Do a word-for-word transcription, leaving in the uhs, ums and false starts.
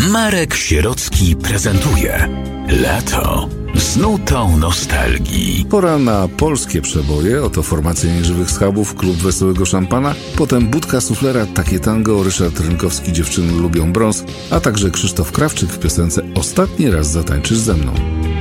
Marek Sierocki prezentuje Lato z nutą nostalgii. Pora na polskie przeboje. Oto formacja Nieżywych Schabów, Klub Wesołego Szampana, potem Budka Suflera, Takie Tango, Ryszard Rynkowski, Dziewczyny lubią brąz, a także Krzysztof Krawczyk w piosence Ostatni raz zatańczysz ze mną.